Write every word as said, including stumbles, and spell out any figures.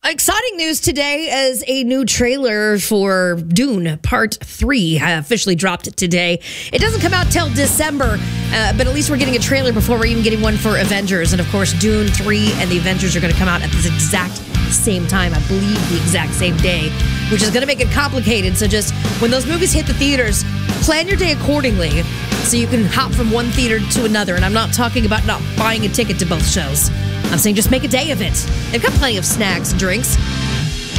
Exciting news today as a new trailer for Dune Part three officially dropped today. It doesn't come out till December, uh, but at least we're getting a trailer before we're even getting one for Avengers. And of course, Dune three and the Avengers are going to come out at this exact same time, I believe the exact same day, which is going to make it complicated. So just when those movies hit the theaters, plan your day accordingly so you can hop from one theater to another. And I'm not talking about not buying a ticket to both shows. I'm saying just make a day of it. They've got plenty of snacks and drinks.